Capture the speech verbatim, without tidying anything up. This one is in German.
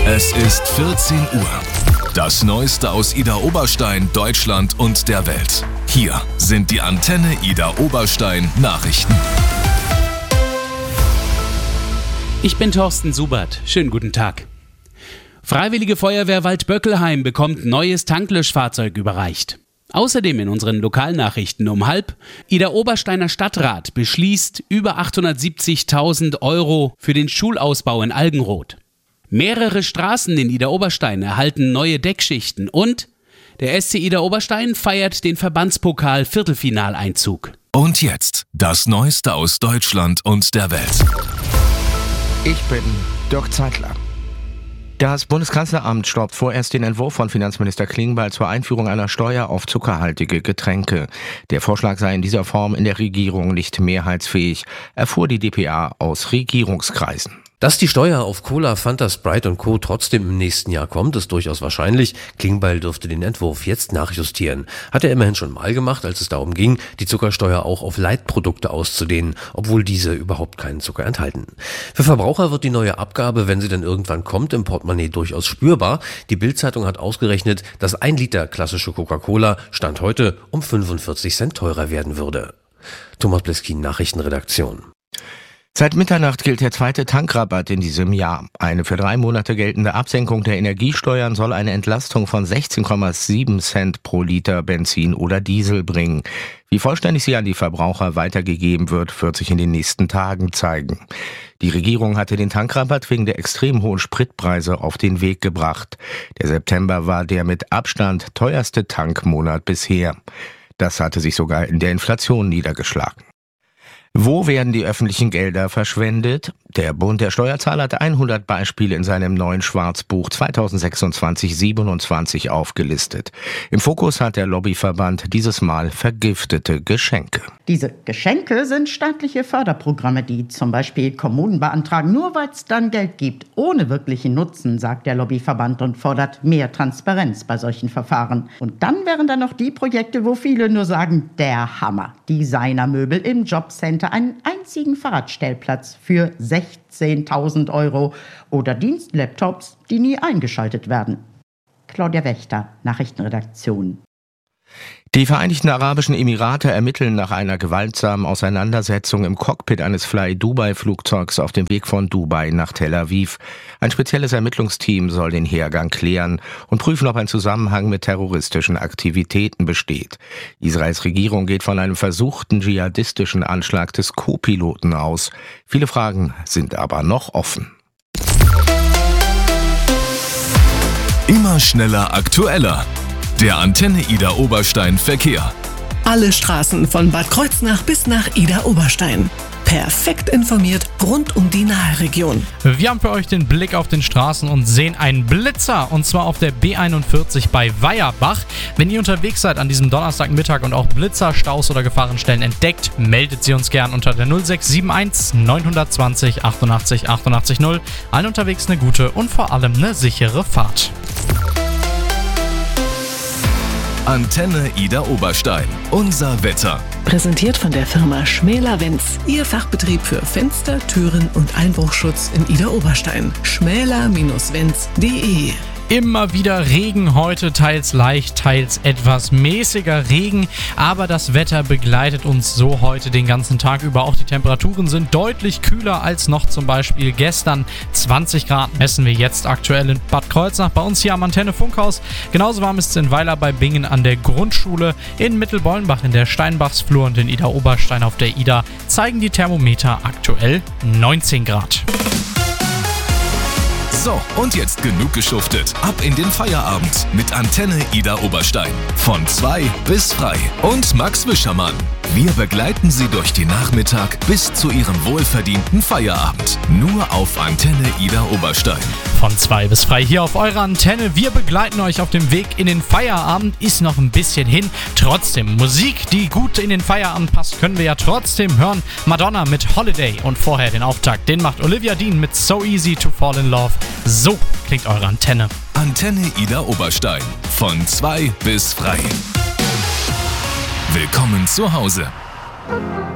Es ist vierzehn Uhr. Das Neueste aus Idar Oberstein, Deutschland und der Welt. Hier sind die Antenne Idar Oberstein Nachrichten. Ich bin Thorsten Subert. Schönen guten Tag. Freiwillige Feuerwehr Waldböckelheim bekommt neues Tanklöschfahrzeug überreicht. Außerdem in unseren Lokalnachrichten um halb: Idar Obersteiner Stadtrat beschließt über achthundertsiebzigtausend Euro für den Schulausbau in Algenroth. Mehrere Straßen in Idar Oberstein erhalten neue Deckschichten und der S C Idar Oberstein feiert den Verbandspokal Viertelfinaleinzug. Und jetzt das Neueste aus Deutschland und der Welt. Ich bin Dirk Zeitler. Das Bundeskanzleramt stoppt vorerst den Entwurf von Finanzminister Klingbeil zur Einführung einer Steuer auf zuckerhaltige Getränke. Der Vorschlag sei in dieser Form in der Regierung nicht mehrheitsfähig, erfuhr die D P A aus Regierungskreisen. Dass die Steuer auf Cola, Fanta, Sprite und Co. trotzdem im nächsten Jahr kommt, ist durchaus wahrscheinlich. Klingbeil dürfte den Entwurf jetzt nachjustieren. Hat er immerhin schon mal gemacht, als es darum ging, die Zuckersteuer auch auf Leitprodukte auszudehnen, obwohl diese überhaupt keinen Zucker enthalten. Für Verbraucher wird die neue Abgabe, wenn sie dann irgendwann kommt, im Portemonnaie durchaus spürbar. Die Bild-Zeitung hat ausgerechnet, dass ein Liter klassische Coca-Cola Stand heute um fünfundvierzig Cent teurer werden würde. Thomas Bleskin, Nachrichtenredaktion. Seit Mitternacht gilt der zweite Tankrabatt in diesem Jahr. Eine für drei Monate geltende Absenkung der Energiesteuern soll eine Entlastung von sechzehn Komma sieben Cent pro Liter Benzin oder Diesel bringen. Wie vollständig sie an die Verbraucher weitergegeben wird, wird sich in den nächsten Tagen zeigen. Die Regierung hatte den Tankrabatt wegen der extrem hohen Spritpreise auf den Weg gebracht. Der September war der mit Abstand teuerste Tankmonat bisher. Das hatte sich sogar in der Inflation niedergeschlagen. Wo werden die öffentlichen Gelder verschwendet? Der Bund der Steuerzahler hat hundert Beispiele in seinem neuen Schwarzbuch zweitausendsechsundzwanzig siebenundzwanzig aufgelistet. Im Fokus hat der Lobbyverband dieses Mal vergiftete Geschenke. Diese Geschenke sind staatliche Förderprogramme, die zum Beispiel Kommunen beantragen, nur weil es dann Geld gibt, ohne wirklichen Nutzen, sagt der Lobbyverband und fordert mehr Transparenz bei solchen Verfahren. Und dann wären da noch die Projekte, wo viele nur sagen, der Hammer. Designermöbel im Jobcenter, einen einzigen Fahrradstellplatz für sechzehntausend Euro oder Dienstlaptops, die nie eingeschaltet werden. Claudia Wächter, Nachrichtenredaktion. Die Vereinigten Arabischen Emirate ermitteln nach einer gewaltsamen Auseinandersetzung im Cockpit eines Fly-Dubai-Flugzeugs auf dem Weg von Dubai nach Tel Aviv. Ein spezielles Ermittlungsteam soll den Hergang klären und prüfen, ob ein Zusammenhang mit terroristischen Aktivitäten besteht. Israels Regierung geht von einem versuchten dschihadistischen Anschlag des Co-Piloten aus. Viele Fragen sind aber noch offen. Immer schneller, aktueller. Der Antenne Idar Oberstein Verkehr. Alle Straßen von Bad Kreuznach bis nach Idar Oberstein. Perfekt informiert rund um die Naheregion. Wir haben für euch den Blick auf den Straßen und sehen einen Blitzer, und zwar auf der B einundvierzig bei Weierbach. Wenn ihr unterwegs seid an diesem Donnerstagmittag und auch Blitzer, Staus oder Gefahrenstellen entdeckt, meldet sie uns gern unter der null sechs sieben eins neun zwei null achtundachtzig achtundachtzig null. Allen unterwegs eine gute und vor allem eine sichere Fahrt. Antenne Idar Oberstein. Unser Wetter. Präsentiert von der Firma Schmäler-Wenz. Ihr Fachbetrieb für Fenster, Türen und Einbruchschutz in Idar Oberstein. schmäler Bindestrich wenz punkt de. Immer wieder Regen heute, teils leicht, teils etwas mäßiger Regen, aber das Wetter begleitet uns so heute den ganzen Tag über. Auch die Temperaturen sind deutlich kühler als noch zum Beispiel gestern. zwanzig Grad messen wir jetzt aktuell in Bad Kreuznach, bei uns hier am Antenne Funkhaus. Genauso warm ist es in Weiler bei Bingen an der Grundschule, in Mittelbollenbach in der Steinbachsflur und in Idar Oberstein auf der Idar zeigen die Thermometer aktuell neunzehn Grad. So, und jetzt genug geschuftet. Ab in den Feierabend mit Antenne Idar Oberstein. Von zwei bis frei. Und Max Wischermann. Wir begleiten Sie durch den Nachmittag bis zu Ihrem wohlverdienten Feierabend. Nur auf Antenne Idar Oberstein. Von zwei bis frei hier auf eurer Antenne. Wir begleiten euch auf dem Weg in den Feierabend. Ist noch ein bisschen hin. Trotzdem, Musik, die gut in den Feierabend passt, können wir ja trotzdem hören. Madonna mit Holiday und vorher den Auftakt. Den macht Olivia Dean mit So Easy to Fall in Love. So klingt eure Antenne. Antenne Idar Oberstein. Von zwei bis frei. Willkommen zu Hause.